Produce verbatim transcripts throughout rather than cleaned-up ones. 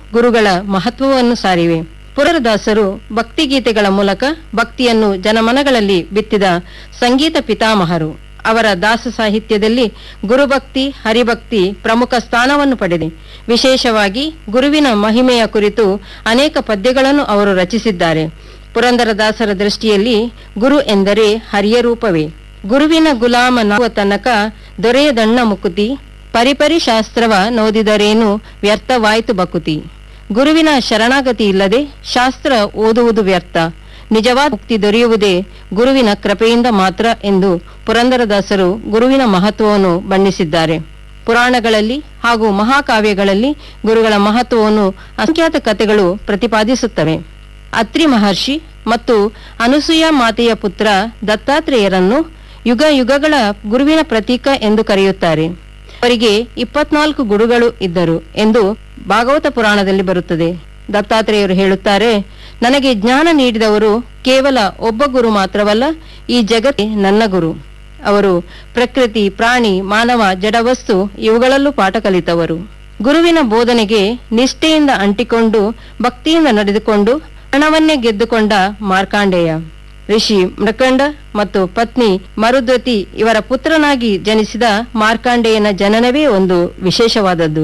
ಗುರುಗಳ ಮಹತ್ವವನ್ನು ಸಾರಿವೆ. ಪುರಂದರದಾಸರು ಭಕ್ತಿಗೀತೆಗಳ ಮೂಲಕ ಭಕ್ತಿಯನ್ನು ಜನಮನಗಳಲ್ಲಿ ಬಿತ್ತಿದ ಸಂಗೀತ ಪಿತಾಮಹರು. ಅವರ ದಾಸ ಸಾಹಿತ್ಯದಲ್ಲಿ ಗುರುಭಕ್ತಿ, ಹರಿಭಕ್ತಿ ಪ್ರಮುಖ ಸ್ಥಾನವನ್ನು ಪಡೆದಿದೆ. ವಿಶೇಷವಾಗಿ ಗುರುವಿನ ಮಹಿಮೆಯ ಕುರಿತು ಅನೇಕ ಪದ್ಯಗಳನ್ನು ಅವರು ರಚಿಸಿದ್ದಾರೆ. ಪುರಂದರದಾಸರ ದೃಷ್ಟಿಯಲ್ಲಿ ಗುರು ಎಂದರೆ ಹರಿಯ ರೂಪವೇ. ಗುರುವಿನ ಗುಲಾಮನಾಗುವ ತನಕ ದೊರೆಯದಣ್ಣ ಮುಕುತಿ, ಪರಿಪರಿ ಶಾಸ್ತ್ರವ ನೋದಿದರೇನು ವ್ಯರ್ಥವಾಯಿತು ಬಕುತಿ. ಗುರುವಿನ ಶರಣಾಗತಿ ಇಲ್ಲದೆ ಶಾಸ್ತ್ರ ಓದುವುದು ವ್ಯರ್ಥ, ನಿಜವಾದ ಮುಕ್ತಿ ದೊರೆಯುವುದೇ ಗುರುವಿನ ಕೃಪೆಯಿಂದ ಮಾತ್ರ ಎಂದು ಪುರಂದರದಾಸರು ಗುರುವಿನ ಮಹತ್ವವನ್ನು ಬಣ್ಣಿಸಿದ್ದಾರೆ. ಪುರಾಣಗಳಲ್ಲಿ ಹಾಗೂ ಮಹಾಕಾವ್ಯಗಳಲ್ಲಿ ಗುರುಗಳ ಮಹತ್ವವನ್ನು ಅಸಂಖ್ಯಾತ ಕಥೆಗಳು ಪ್ರತಿಪಾದಿಸುತ್ತವೆ. ಅತ್ರಿ ಮಹರ್ಷಿ ಮತ್ತು ಅನುಸೂಯ ಮಾತೆಯ ಪುತ್ರ ದತ್ತಾತ್ರೇಯರನ್ನು ಯುಗ ಯುಗಗಳ ಗುರುವಿನ ಪ್ರತೀಕ ಎಂದು ಕರೆಯುತ್ತಾರೆ. ಅವರಿಗೆ ಇಪ್ಪತ್ನಾಲ್ಕು ಗುರುಗಳು ಇದ್ದರು ಎಂದು ಭಾಗವತ ಪುರಾಣದಲ್ಲಿ ಬರುತ್ತದೆ. ದತ್ತಾತ್ರೇಯರು ಹೇಳುತ್ತಾರೆ, ನನಗೆ ಜ್ಞಾನ ನೀಡಿದವರು ಕೇವಲ ಒಬ್ಬ ಗುರು ಮಾತ್ರವಲ್ಲ, ಈ ಜಗತ್ತೇ ನನ್ನ ಗುರು. ಅವರು ಪ್ರಕೃತಿ, ಪ್ರಾಣಿ, ಮಾನವ, ಜಡವಸ್ತು ಇವುಗಳಲ್ಲೂ ಪಾಠ ಕಲಿತವರು. ಗುರುವಿನ ಬೋಧನೆಗೆ ನಿಷ್ಠೆಯಿಂದ ಅಂಟಿಕೊಂಡು ಭಕ್ತಿಯಿಂದ ನಡೆದುಕೊಂಡು ಹಣವನ್ನೇ ಗೆದ್ದುಕೊಂಡ ಮಾರ್ಕಾಂಡೇಯ ಋಷಿ ಮೃಕಂಡ ಮತ್ತು ಪತ್ನಿ ಮರುದ್ವತಿ ಇವರ ಪುತ್ರನಾಗಿ ಜನಿಸಿದ ಮಾರ್ಕಾಂಡೇಯನ ಜನನವೇ ಒಂದು ವಿಶೇಷವಾದದ್ದು.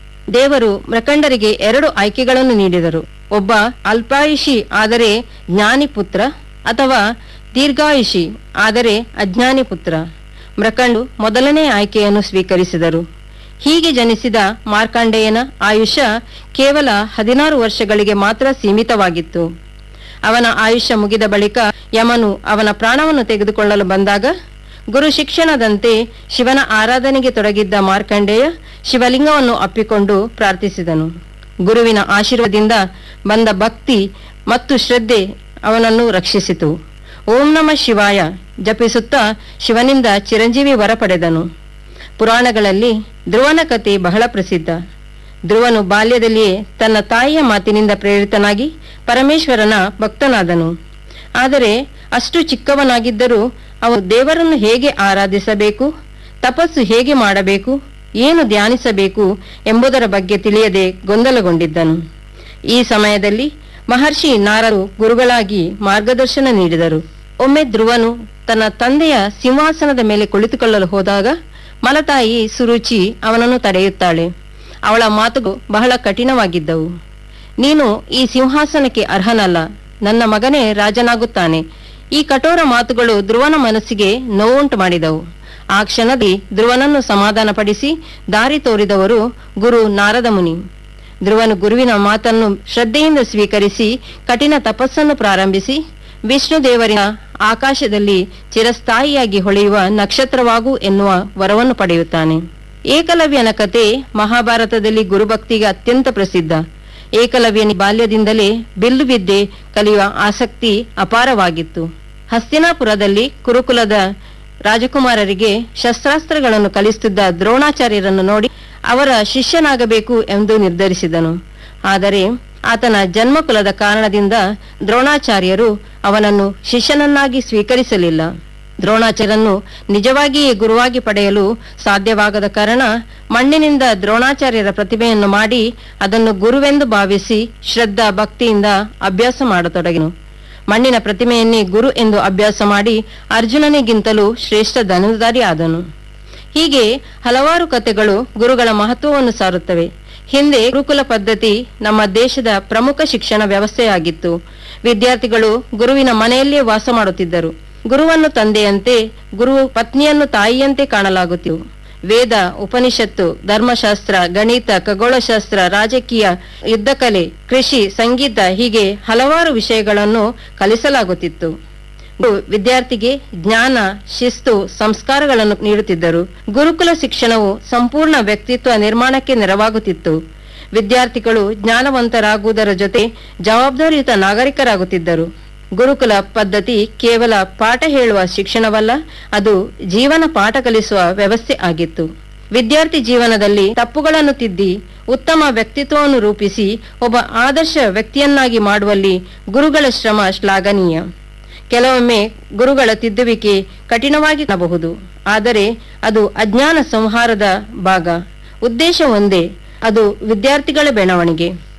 ದೇವರು ಮೃಕಂಡರಿಗೆ ಎರಡು ಆಯ್ಕೆಗಳನ್ನು ನೀಡಿದರು. ಒಬ್ಬ ಅಲ್ಪಾಯುಷಿ ಆದರೆ ಜ್ಞಾನಿ ಪುತ್ರ, ಅಥವಾ ದೀರ್ಘಾಯುಷಿ ಆದರೆ ಅಜ್ಞಾನಿ ಪುತ್ರ. ಮೃಕಂಡು ಮೊದಲನೇ ಆಯ್ಕೆಯನ್ನು ಸ್ವೀಕರಿಸಿದರು. ಹೀಗೆ ಜನಿಸಿದ ಮಾರ್ಕಾಂಡೇಯನ ಆಯುಷ್ಯ ಕೇವಲ ಹದಿನಾರು ವರ್ಷಗಳಿಗೆ ಮಾತ್ರ ಸೀಮಿತವಾಗಿತ್ತು. ಅವನ ಆಯುಷ್ಯ ಮುಗಿದ ಬಳಿಕ ಯಮನು ಅವನ ಪ್ರಾಣವನ್ನು ತೆಗೆದುಕೊಳ್ಳಲು ಬಂದಾಗ ಗುರು ಶಿಕ್ಷಣದಂತೆ ಶಿವನ ಆರಾಧನೆಗೆ ತೊಡಗಿದ್ದ ಮಾರ್ಕಂಡೇಯ ಶಿವಲಿಂಗವನ್ನು ಅಪ್ಪಿಕೊಂಡು ಪ್ರಾರ್ಥಿಸಿದನು. ಗುರುವಿನ ಆಶೀರ್ವಾದದಿಂದ ಬಂದ ಭಕ್ತಿ ಮತ್ತು ಶ್ರದ್ಧೆ ಅವನನ್ನು ರಕ್ಷಿಸಿತು. ಓಂ ನಮಃ ಶಿವಾಯ ಜಪಿಸುತ್ತಾ ಶಿವನಿಂದ ಚಿರಂಜೀವಿ ವರ ಪಡೆದನು. ಪುರಾಣಗಳಲ್ಲಿ ಧ್ರುವನ ಕಥೆ ಬಹಳ ಪ್ರಸಿದ್ಧ. ಧ್ರುವನು ಬಾಲ್ಯದಲ್ಲಿಯೇ ತನ್ನ ತಾಯಿಯ ಮಾತಿನಿಂದ ಪ್ರೇರಿತನಾಗಿ ಪರಮೇಶ್ವರನ ಭಕ್ತನಾದನು. ಆದರೆ ಅಷ್ಟು ಚಿಕ್ಕವನಾಗಿದ್ದರೂ ಅವನು ದೇವರನ್ನು ಹೇಗೆ ಆರಾಧಿಸಬೇಕು, ತಪಸ್ಸು ಹೇಗೆ ಮಾಡಬೇಕು, ಏನು ಧ್ಯಾನಿಸಬೇಕು ಎಂಬುದರ ಬಗ್ಗೆ ತಿಳಿಯದೆ ಗೊಂದಲಗೊಂಡಿದ್ದನು. ಈ ಸಮಯದಲ್ಲಿ ಮಹರ್ಷಿ ನಾರದರು ಗುರುಗಳಾಗಿ ಮಾರ್ಗದರ್ಶನ ನೀಡಿದರು. ಒಮ್ಮೆ ಧ್ರುವನು ತನ್ನ ತಂದೆಯ ಸಿಂಹಾಸನದ ಮೇಲೆ ಕುಳಿತುಕೊಳ್ಳಲು ಹೋದಾಗ ಮಲತಾಯಿ ಸುರುಚಿ ಅವನನ್ನು ತಡೆಯುತ್ತಾಳೆ. ಅವಳ ಮಾತುಗಳು ಬಹಳ ಕಠಿಣವಾಗಿದ್ದವು. ನೀನು ಈ ಸಿಂಹಾಸನಕ್ಕೆ ಅರ್ಹನಲ್ಲ, ನನ್ನ ಮಗನೇ ರಾಜನಾಗುತ್ತಾನೆ. ಈ ಕಠೋರ ಮಾತುಗಳು ಧ್ರುವನ ಮನಸ್ಸಿಗೆ ನೋವುಂಟು ಮಾಡಿದವು. ಆ ಕ್ಷಣದಲ್ಲಿ ಧ್ರುವನನ್ನು ಸಮಾಧಾನಪಡಿಸಿ ದಾರಿ ತೋರಿದವರು ಗುರು ನಾರದ ಮುನಿ. ಧ್ರುವನು ಗುರುವಿನ ಮಾತನ್ನು ಶ್ರದ್ಧೆಯಿಂದ ಸ್ವೀಕರಿಸಿ ಕಠಿಣ ತಪಸ್ಸನ್ನು ಪ್ರಾರಂಭಿಸಿ ವಿಷ್ಣು ದೇವರಿನ ಆಕಾಶದಲ್ಲಿ ಚಿರಸ್ಥಾಯಿಯಾಗಿ ಹೊಳೆಯುವ ನಕ್ಷತ್ರವಾಗು ಎನ್ನುವ ವರವನ್ನು ಪಡೆಯುತ್ತಾನೆ. ಏಕಲವ್ಯನ ಕತೆ ಮಹಾಭಾರತದಲ್ಲಿ ಗುರುಭಕ್ತಿಗೆ ಅತ್ಯಂತ ಪ್ರಸಿದ್ಧ. ಏಕಲವ್ಯನ ಬಾಲ್ಯದಿಂದಲೇ ಬಿಲ್ಲು ವಿದ್ಯೆ ಕಲಿಯುವ ಆಸಕ್ತಿ ಅಪಾರವಾಗಿತ್ತು. ಹಸ್ತಿನಾಪುರದಲ್ಲಿ ಕುರುಕುಲದ ರಾಜಕುಮಾರರಿಗೆ ಶಸ್ತ್ರಾಸ್ತ್ರಗಳನ್ನು ಕಲಿಸುತ್ತಿದ್ದ ದ್ರೋಣಾಚಾರ್ಯರನ್ನು ನೋಡಿ ಅವರ ಶಿಷ್ಯನಾಗಬೇಕು ಎಂದು ನಿರ್ಧರಿಸಿದನು. ಆದರೆ ಆತನ ಜನ್ಮಕುಲದ ಕಾರಣದಿಂದ ದ್ರೋಣಾಚಾರ್ಯರು ಅವನನ್ನು ಶಿಷ್ಯನನ್ನಾಗಿ ಸ್ವೀಕರಿಸಲಿಲ್ಲ. ದ್ರೋಣಾಚಾರ್ಯರನ್ನು ನಿಜವಾಗಿಯೇ ಗುರುವಾಗಿ ಪಡೆಯಲು ಸಾಧ್ಯವಾಗದ ಕಾರಣ ಮಣ್ಣಿನಿಂದ ದ್ರೋಣಾಚಾರ್ಯರ ಪ್ರತಿಮೆಯನ್ನು ಮಾಡಿ ಅದನ್ನು ಗುರುವೆಂದು ಭಾವಿಸಿ ಶ್ರದ್ಧಾ ಭಕ್ತಿಯಿಂದ ಅಭ್ಯಾಸ ಮಾಡತೊಡಗಿನು. ಮಣ್ಣಿನ ಪ್ರತಿಮೆಯನ್ನೇ ಗುರು ಎಂದು ಅಭ್ಯಾಸ ಮಾಡಿ ಅರ್ಜುನನಿಗಿಂತಲೂ ಶ್ರೇಷ್ಠ ಧನುರ್ಧಾರಿ ಆದನು. ಹೀಗೆ ಹಲವಾರು ಕಥೆಗಳು ಗುರುಗಳ ಮಹತ್ವವನ್ನು ಸಾರುತ್ತವೆ. ಹಿಂದೆ ಗುರುಕುಲ ಪದ್ಧತಿ ನಮ್ಮ ದೇಶದ ಪ್ರಮುಖ ಶಿಕ್ಷಣ ವ್ಯವಸ್ಥೆಯಾಗಿತ್ತು. ವಿದ್ಯಾರ್ಥಿಗಳು ಗುರುವಿನ ಮನೆಯಲ್ಲೇ ವಾಸ ಮಾಡುತ್ತಿದ್ದರು. ಗುರುವನ್ನು ತಂದೆಯಂತೆ, ಗುರು ಪತ್ನಿಯನ್ನು ತಾಯಿಯಂತೆ ಕಾಣಲಾಗುತ್ತಿತ್ತು. ವೇದ, ಉಪನಿಷತ್ತು, ಧರ್ಮಶಾಸ್ತ್ರ, ಗಣಿತ, ಖಗೋಳಶಾಸ್ತ್ರ, ರಾಜಕೀಯ, ಯುದ್ಧಕಲೆ, ಕೃಷಿ, ಸಂಗೀತ ಹೀಗೆ ಹಲವಾರು ವಿಷಯಗಳನ್ನು ಕಲಿಸಲಾಗುತ್ತಿತ್ತು. ವಿದ್ಯಾರ್ಥಿಗೆ ಜ್ಞಾನ, ಶಿಸ್ತು, ಸಂಸ್ಕಾರಗಳನ್ನು ನೀಡುತ್ತಿದ್ದರು. ಗುರುಕುಲ ಶಿಕ್ಷಣವು ಸಂಪೂರ್ಣ ವ್ಯಕ್ತಿತ್ವ ನಿರ್ಮಾಣಕ್ಕೆ ನೆರವಾಗುತ್ತಿತ್ತು. ವಿದ್ಯಾರ್ಥಿಗಳು ಜ್ಞಾನವಂತರಾಗುವುದರ ಜೊತೆ ಜವಾಬ್ದಾರಿಯುತ ನಾಗರಿಕರಾಗುತ್ತಿದ್ದರು. ಗುರುಕುಲ ಪದ್ಧತಿ ಕೇವಲ ಪಾಠ ಹೇಳುವ ಶಿಕ್ಷಣವಲ್ಲ, ಅದು ಜೀವನ ಪಾಠ ಕಲಿಸುವ ವ್ಯವಸ್ಥೆ ಆಗಿತ್ತು. ವಿದ್ಯಾರ್ಥಿ ಜೀವನದಲ್ಲಿ ತಪ್ಪುಗಳನ್ನು ತಿದ್ದಿ ಉತ್ತಮ ವ್ಯಕ್ತಿತ್ವವನ್ನು ರೂಪಿಸಿ ಒಬ್ಬ ಆದರ್ಶ ವ್ಯಕ್ತಿಯನ್ನಾಗಿ ಮಾಡುವಲ್ಲಿ ಗುರುಗಳ ಶ್ರಮ ಶ್ಲಾಘನೀಯ. ಕೆಲವೊಮ್ಮೆ ಗುರುಗಳ ತಿದ್ದುವಿಕೆ ಕಠಿಣವಾಗಿ ಕಾಣಬಹುದು, ಆದರೆ ಅದು ಅಜ್ಞಾನ ಸಂಹಾರದ ಭಾಗ. ಉದ್ದೇಶ ಒಂದೇ, ಅದು ವಿದ್ಯಾರ್ಥಿಗಳ ಬೆಳವಣಿಗೆ.